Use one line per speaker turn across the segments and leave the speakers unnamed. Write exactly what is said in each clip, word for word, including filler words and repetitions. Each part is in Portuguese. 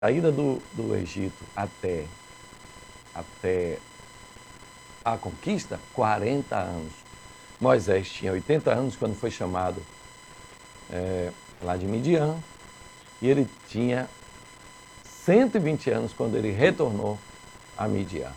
saída do, do Egito até, até a conquista, quarenta anos. Moisés tinha oitenta anos quando foi chamado é, lá de Midian, e ele tinha cento e vinte anos quando ele retornou a Midian.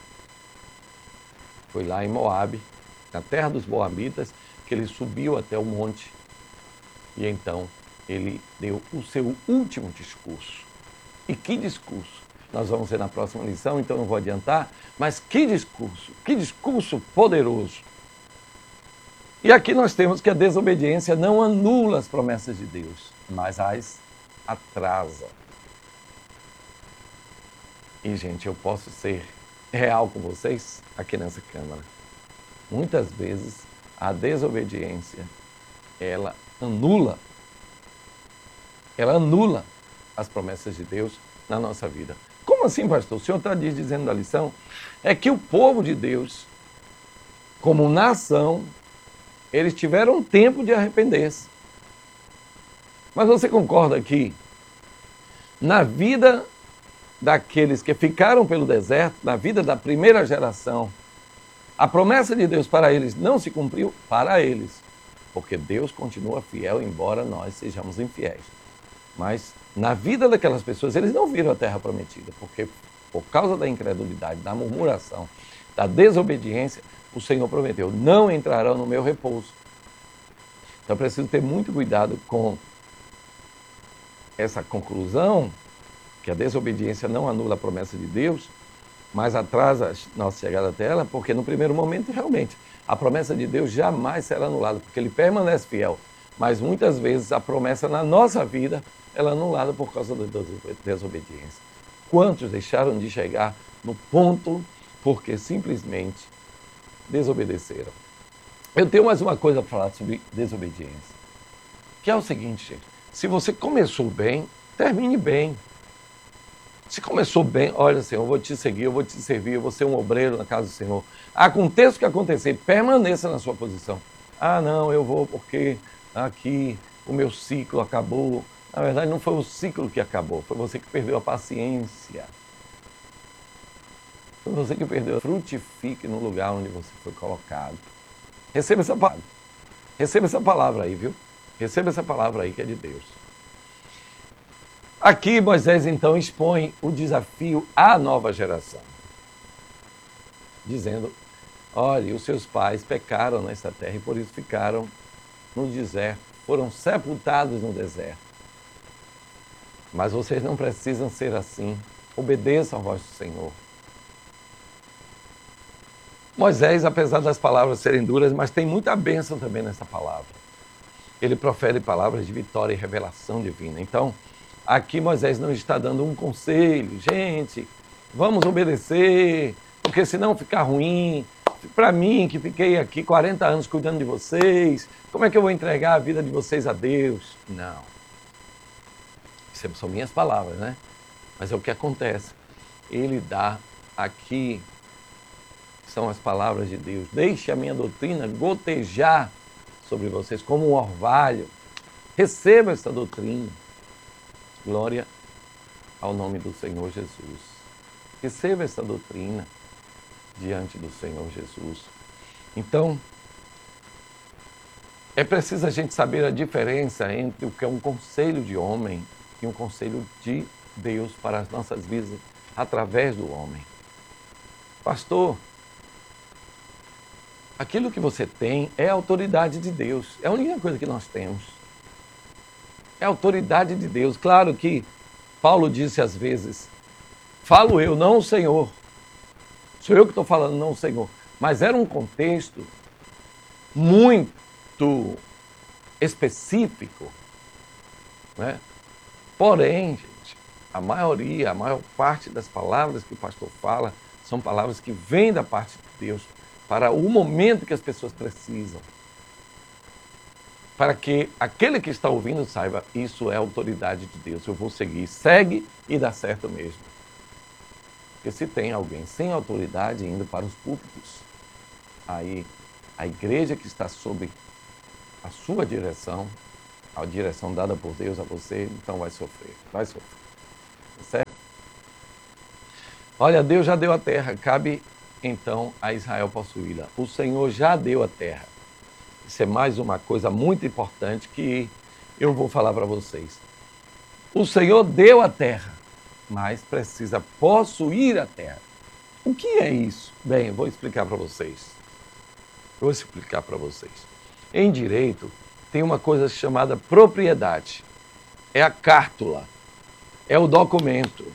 Foi lá em Moabe, na terra dos Moabitas, que ele subiu até o monte e então ele deu o seu último discurso. E que discurso! Nós vamos ver na próxima lição, então não vou adiantar, mas que discurso, que discurso poderoso. E aqui nós temos que a desobediência não anula as promessas de Deus, mas as atrasa. E, gente, eu posso ser real com vocês aqui nessa câmara. Muitas vezes a desobediência, ela anula, ela anula as promessas de Deus na nossa vida. Como assim, pastor? O senhor está dizendo na lição é que o povo de Deus, como nação, eles tiveram um tempo de arrepender-se. Mas você concorda que na vida daqueles que ficaram pelo deserto, na vida da primeira geração, a promessa de Deus para eles não se cumpriu para eles, porque Deus continua fiel, embora nós sejamos infiéis. Mas na vida daquelas pessoas, eles não viram a terra prometida, porque por causa da incredulidade, da murmuração, da desobediência, o Senhor prometeu, não entrarão no meu repouso. Então, eu preciso ter muito cuidado com essa conclusão, que a desobediência não anula a promessa de Deus, mas atrasa a nossa chegada até ela, porque no primeiro momento, realmente, a promessa de Deus jamais será anulada, porque Ele permanece fiel. Mas muitas vezes a promessa na nossa vida, ela é anulada por causa da desobediência. Quantos deixaram de chegar no ponto porque simplesmente desobedeceram? Eu tenho mais uma coisa para falar sobre desobediência, que é o seguinte, gente, se você começou bem, termine bem. Se começou bem, olha, Senhor, eu vou te seguir, eu vou te servir, eu vou ser um obreiro na casa do Senhor. Aconteça o que acontecer, permaneça na sua posição. Ah, não, eu vou porque aqui o meu ciclo acabou. Na verdade, não foi o ciclo que acabou, foi você que perdeu a paciência. Foi você que perdeu. Frutifique no lugar onde você foi colocado. Receba essa palavra. Receba essa palavra aí, viu? Receba essa palavra aí que é de Deus. Aqui Moisés então expõe o desafio à nova geração, dizendo, olha, os seus pais pecaram nessa terra e por isso ficaram no deserto, foram sepultados no deserto. Mas vocês não precisam ser assim, obedeçam a voz do Senhor. Moisés, apesar das palavras serem duras, mas tem muita bênção também nessa palavra. Ele profere palavras de vitória e revelação divina. Então, aqui Moisés não está dando um conselho, gente, vamos obedecer, porque senão fica ruim. Para mim, que fiquei aqui quarenta anos cuidando de vocês, como é que eu vou entregar a vida de vocês a Deus? Não. Isso são minhas palavras, né? Mas é o que acontece. Ele dá aqui, são as palavras de Deus. Deixe a minha doutrina gotejar sobre vocês como um orvalho. Receba essa doutrina. Glória ao nome do Senhor Jesus. Receba essa doutrina diante do Senhor Jesus. Então, é preciso a gente saber a diferença entre o que é um conselho de homem e um conselho de Deus para as nossas vidas através do homem. Pastor, aquilo que você tem é a autoridade de Deus. É a única coisa que nós temos. É a autoridade de Deus. Claro que Paulo disse às vezes, falo eu, não o Senhor. Sou eu que estou falando, não o Senhor. Mas era um contexto muito específico, né? Porém, gente, a maioria, a maior parte das palavras que o pastor fala são palavras que vêm da parte de Deus para o momento que as pessoas precisam. Para que aquele que está ouvindo saiba, isso é a autoridade de Deus, eu vou seguir. Segue e dá certo mesmo. Porque se tem alguém sem autoridade indo para os púlpitos, aí a igreja que está sob a sua direção, a direção dada por Deus a você, então vai sofrer, vai sofrer. Certo? Olha, Deus já deu a terra, cabe então a Israel possuí-la. O Senhor já deu a terra. Isso é mais uma coisa muito importante que eu vou falar para vocês. O Senhor deu a terra, mas precisa possuir a terra. O que é isso? Bem, eu vou explicar para vocês. Vou explicar para vocês. Em direito, tem uma coisa chamada propriedade. É a cártula, é o documento.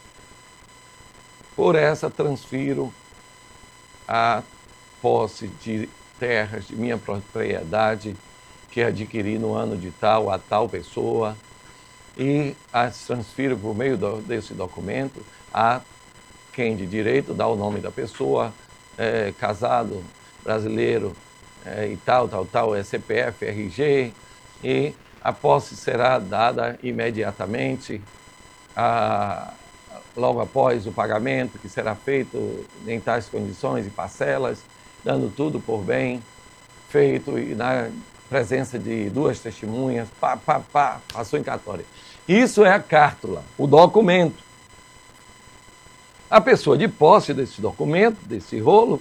Por essa transfiro a posse de terras de minha propriedade que adquiri no ano de tal a tal pessoa e as transfiro por meio do, desse documento a quem de direito dá o nome da pessoa, é, casado, brasileiro é, e tal, tal, tal, é C P F, R G, e a posse será dada imediatamente, a, logo após o pagamento, que será feito em tais condições e parcelas, dando tudo por bem feito e na presença de duas testemunhas, pá, pá, pá, passou em cartório. Isso é a cártula, o documento. A pessoa de posse desse documento, desse rolo,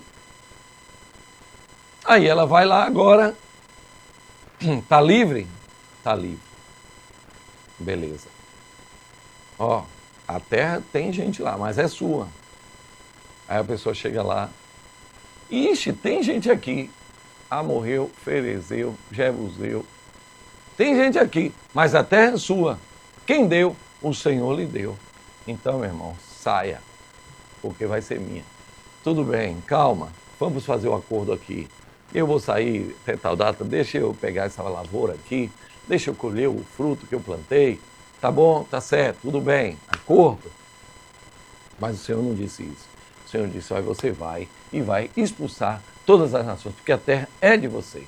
aí ela vai lá agora, tá livre? Tá livre. Beleza. Ó, a terra tem gente lá, mas é sua. Aí a pessoa chega lá, ixi, tem gente aqui. Amorreu, Ferezeu, Jebuseu. Tem gente aqui, mas a terra é sua. Quem deu? O Senhor lhe deu. Então, meu irmão, saia, porque vai ser minha. Tudo bem, calma, vamos fazer um acordo aqui. Eu vou sair até tal data, deixa eu pegar essa lavoura aqui, deixa eu colher o fruto que eu plantei. Tá bom, tá certo, tudo bem, acordo. Mas o Senhor não disse isso. O Senhor disse, olha, você vai e vai expulsar todas as nações, porque a terra é de vocês.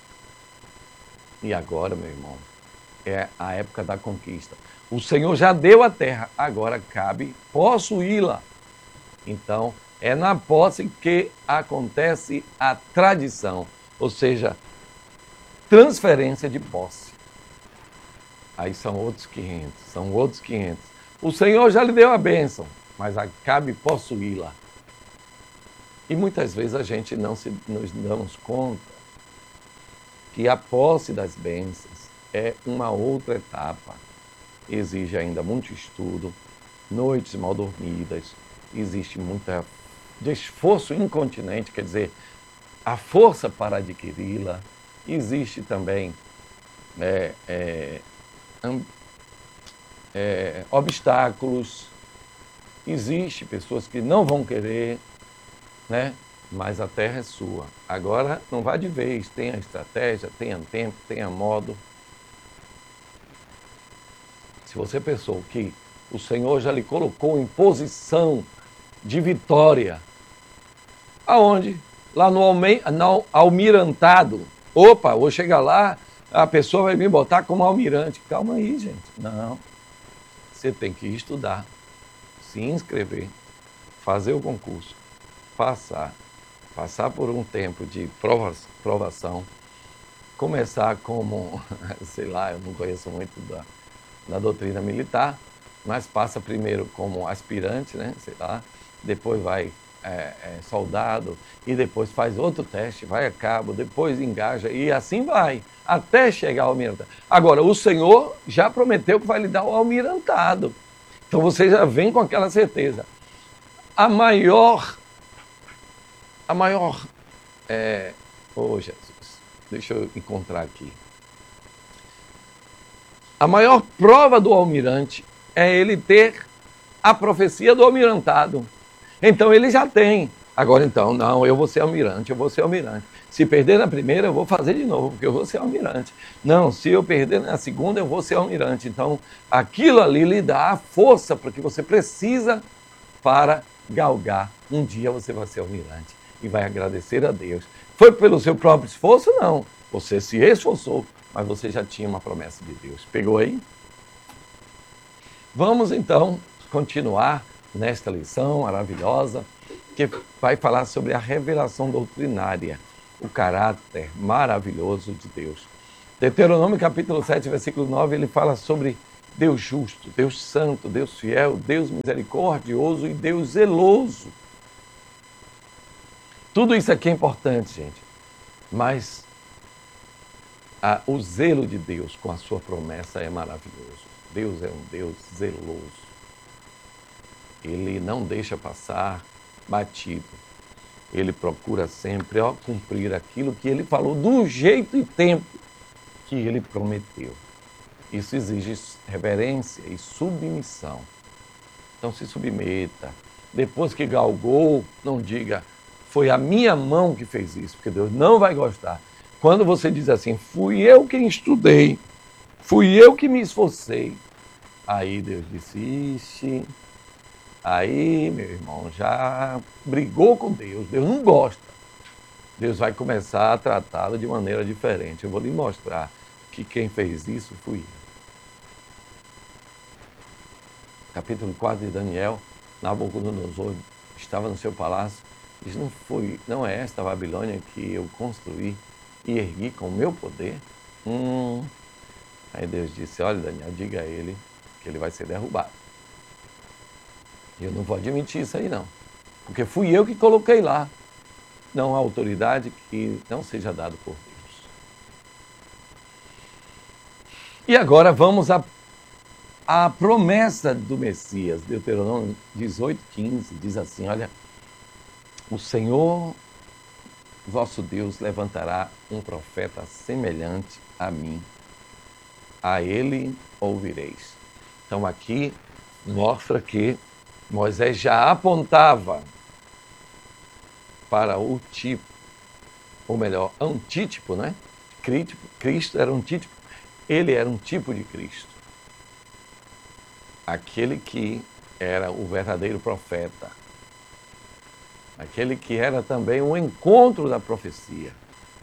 E agora, meu irmão, é a época da conquista. O Senhor já deu a terra, agora cabe possuí-la. Então, é na posse que acontece a tradição, ou seja, transferência de posse. Aí são outros quinhentos, são outros quinhentos. O Senhor já lhe deu a bênção, mas cabe possuí-la. E muitas vezes a gente não se, nos damos conta que a posse das bênçãos é uma outra etapa. Exige ainda muito estudo, noites mal dormidas, existe muito esforço incontinente, quer dizer, a força para adquiri-la. Existe também é, é, é, obstáculos, existe pessoas que não vão querer, né? Mas a terra é sua. Agora não vá de vez, tenha estratégia, tenha tempo, tenha modo. Se você pensou que o Senhor já lhe colocou em posição de vitória, aonde? Lá no, alme... no almirantado. Opa, vou chegar lá, a pessoa vai me botar como almirante. Calma aí, gente. Não. Você tem que estudar, se inscrever, fazer o concurso, passar, passar por um tempo de prova, provação, começar como, sei lá, eu não conheço muito da, da doutrina militar, mas passa primeiro como aspirante, né, sei lá, depois vai é, é, soldado, e depois faz outro teste, vai a cabo, depois engaja, e assim vai, até chegar ao almirantado. Agora, o Senhor já prometeu que vai lhe dar o almirantado, então você já vem com aquela certeza. A maior, a maior, é, oh Jesus, deixa eu encontrar aqui. A maior prova do almirante é ele ter a profecia do almirantado. Então ele já tem. Agora então, não, eu vou ser almirante, eu vou ser almirante. Se perder na primeira, eu vou fazer de novo, porque eu vou ser almirante. Não, se eu perder na segunda, eu vou ser almirante. Então, aquilo ali lhe dá a força para que você precisa para galgar. Um dia você vai ser almirante e vai agradecer a Deus. Foi pelo seu próprio esforço? Não. Você se esforçou, mas você já tinha uma promessa de Deus. Pegou aí? Vamos então continuar nesta lição maravilhosa que vai falar sobre a revelação doutrinária, o caráter maravilhoso de Deus. Deuteronômio capítulo sete, versículo nove, ele fala sobre Deus justo, Deus santo, Deus fiel, Deus misericordioso e Deus zeloso. Tudo isso aqui é importante, gente, mas a, o zelo de Deus com a sua promessa é maravilhoso. Deus é um Deus zeloso. Ele não deixa passar batido. Ele procura sempre ó, cumprir aquilo que ele falou do jeito e tempo que ele prometeu. Isso exige reverência e submissão. Então se submeta. Depois que galgou, não diga, foi a minha mão que fez isso, porque Deus não vai gostar. Quando você diz assim, fui eu quem estudei, fui eu que me esforcei, aí Deus disse, ixi, aí meu irmão já brigou com Deus, Deus não gosta. Deus vai começar a tratá-lo de maneira diferente. Eu vou lhe mostrar que quem fez isso fui eu. Capítulo quatro de Daniel, Nabucodonosor estava no seu palácio, diz, não, foi, não é esta Babilônia que eu construí e ergui com o meu poder? Hum. Aí Deus disse, olha Daniel, diga a ele que ele vai ser derrubado. Eu não vou admitir isso aí não, porque fui eu que coloquei lá. Não há autoridade que não seja dada por Deus. E agora vamos a A promessa do Messias, Deuteronômio dezoito, quinze, diz assim, olha, o Senhor, vosso Deus, levantará um profeta semelhante a mim, a ele ouvireis. Então aqui mostra que Moisés já apontava para o tipo, ou melhor, antítipo, né? Cristo era um antítipo, ele era um tipo de Cristo. Aquele que era o verdadeiro profeta, aquele que era também um encontro da profecia.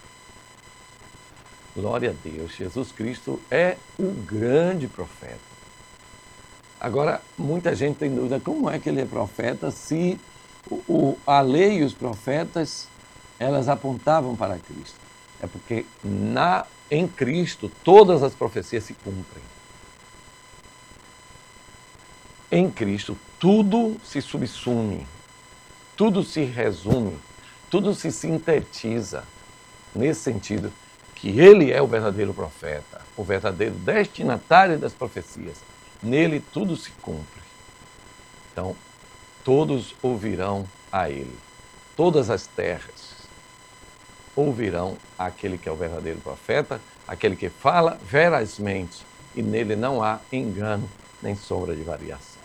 Glória a Deus, Jesus Cristo é o grande profeta. Agora, muita gente tem dúvida, como é que ele é profeta se o, o, a lei e os profetas, elas apontavam para Cristo? É porque na, em Cristo todas as profecias se cumprem. Em Cristo, tudo se subsume, tudo se resume, tudo se sintetiza, nesse sentido que ele é o verdadeiro profeta, o verdadeiro destinatário das profecias. Nele tudo se cumpre. Então, todos ouvirão a ele, todas as terras ouvirão aquele que é o verdadeiro profeta, aquele que fala verazmente, e nele não há engano nem sombra de variação.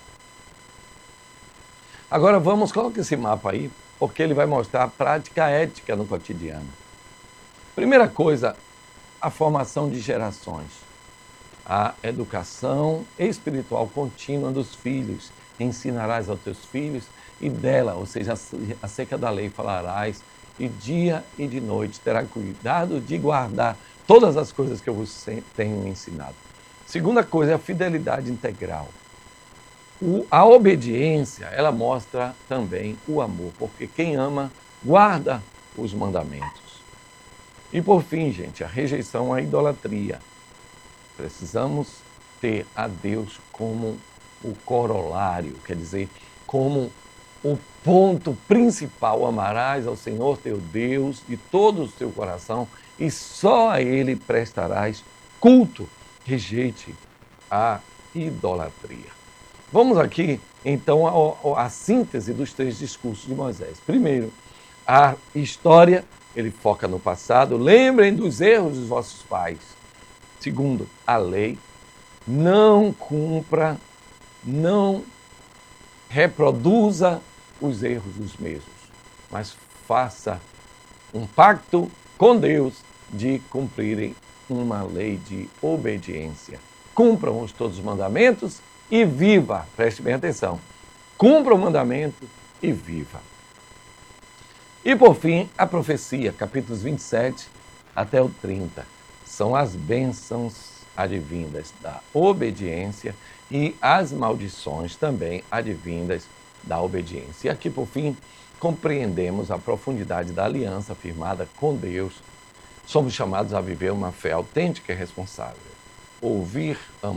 Agora vamos, coloca esse mapa aí, porque ele vai mostrar a prática ética no cotidiano. Primeira coisa, a formação de gerações. A educação espiritual contínua dos filhos. Ensinarás aos teus filhos e dela, ou seja, acerca da lei falarás, de dia e de noite. Terá cuidado de guardar todas as coisas que eu vos tenho ensinado. Segunda coisa é a fidelidade integral. O, a obediência, ela mostra também o amor, porque quem ama, guarda os mandamentos. E por fim, gente, a rejeição à idolatria. Precisamos ter a Deus como o corolário, quer dizer, como o ponto principal. Amarás ao Senhor teu Deus de todo o teu coração e só a Ele prestarás culto. Rejeite a idolatria. Vamos aqui, então, à síntese dos três discursos de Moisés. Primeiro, a história, ele foca no passado. Lembrem dos erros dos vossos pais. Segundo, a lei. Não cumpra, não reproduza os erros dos mesmos, mas faça um pacto com Deus de cumprirem uma lei de obediência. Cumpram os todos os mandamentos e viva, preste bem atenção, cumpra o mandamento e viva. E por fim, a profecia, capítulos vinte e sete até o trinta, são as bênçãos advindas da obediência e as maldições também advindas da obediência. E aqui, por fim, compreendemos a profundidade da aliança firmada com Deus. Somos chamados a viver uma fé autêntica e responsável. Ouvir, amar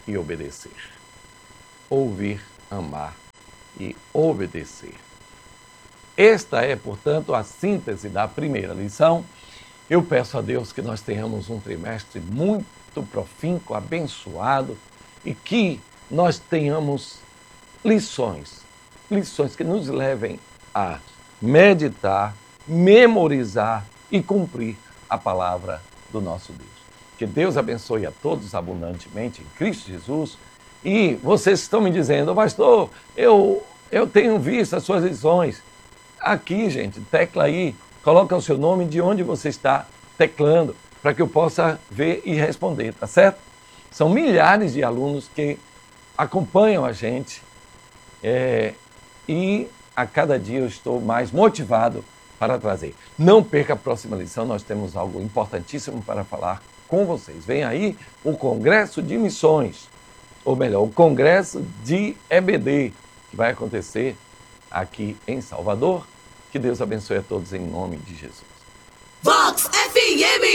e obedecer. Ouvir, amar e obedecer. Esta é, portanto, a síntese da primeira lição. Eu peço a Deus que nós tenhamos um trimestre muito profícuo, abençoado, e que nós tenhamos lições, lições que nos levem a meditar, memorizar e cumprir a palavra do nosso Deus. Que Deus abençoe a todos abundantemente em Cristo Jesus. E vocês estão me dizendo, pastor, eu, eu tenho visto as suas lições. Aqui, gente, tecla aí, coloca o seu nome de onde você está teclando, para que eu possa ver e responder, tá certo? São milhares de alunos que acompanham a gente é, e a cada dia eu estou mais motivado para trazer. Não perca a próxima lição, nós temos algo importantíssimo para falar com vocês. Vem aí o Congresso de Missões, ou melhor, o Congresso de E B D, que vai acontecer aqui em Salvador. Que Deus abençoe a todos em nome de Jesus.
Vox F M